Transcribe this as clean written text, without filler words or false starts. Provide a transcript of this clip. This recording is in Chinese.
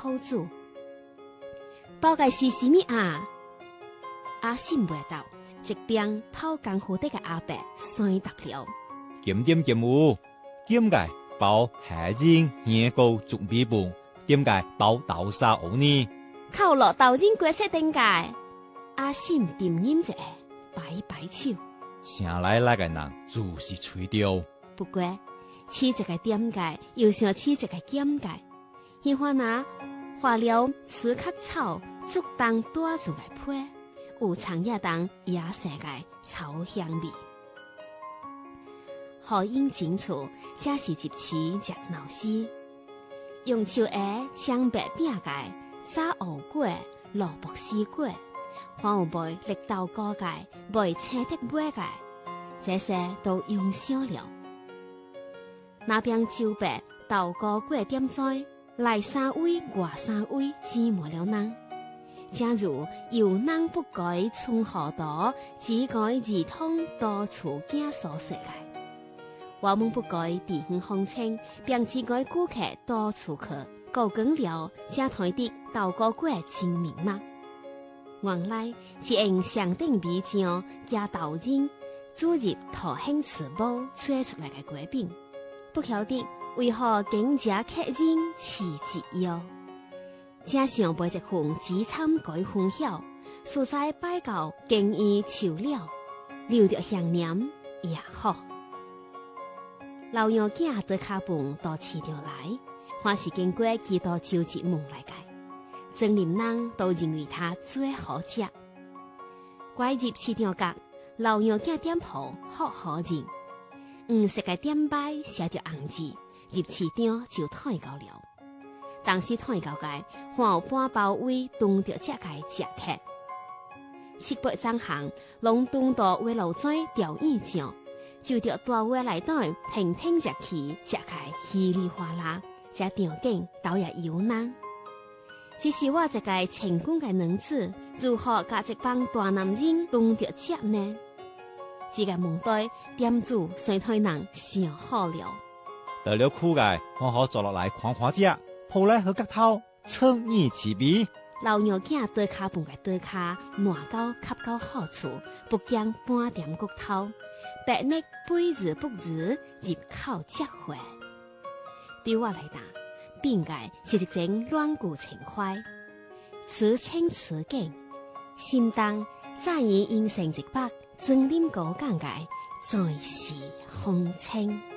好煮。包介是什麼啊？阿信袂答，一邊拋工夫的阿伯先答了。 檢點檢有，點解包蝦仁香菇準備飯，點解包豆沙芋呢？ 扣落豆仁過切點解？阿信點飲者擺擺手。 城內那個人就是吹掉。 不過，吃一個點解，又想吃一個減解。喜歡拿花了刺殼草，竹當多出來配，有長葉當野生嘅草香味。好飲清楚，這是一次食鬧絲。用手下將白餅嘅炸芋粿、蘿蔔絲粿，還有賣綠豆糕嘅、賣青的粿嘅，這些都用上了。那邊就白豆糕粿點在，來三位外三位擠滿了人。假如有人不該從何多，只該兒童多處驚所說嘅。我們不該地方風清，並只該顧客多處去。高更了，這台的豆糕粿真明嗎？原來是用上等米漿加豆仁注入陶興瓷煲吹出來嘅粿餅。不曉得為何經這客人辭之憂？這上背一份只參該分曉，實在拜告經已求了，留着香念也好。老娘囝得卡飯到市場來，還是經過幾道招集門來嘅，整林人都認為他最好食。拐入市場角，老娘囝店鋪好好認，食嘅店牌寫着紅字，入市場就太高了。當時太高嘅，還有半包位凍着隻嘅食鐵。7、8張行，攏凍到為路仔掉衣醬。就着大碗來袋，平挺食起，食開稀里嘩啦，這條件倒也有難。只是我這個成功嘅女子，如何甲一幫大男人凍着食呢？這個問題，店主先替人想好了。 得了苦嘅，我好坐落來看看食，鋪來和角頭，創意齊備。 老娘囝得卡飯嘅得卡，暖到恰到好處，不驚半點骨頭。白日非日不日，入口即回。對我來講，餅乾是一種軟骨情懷，此情此景，心當早已形成一百真啉高講嘅在時風情。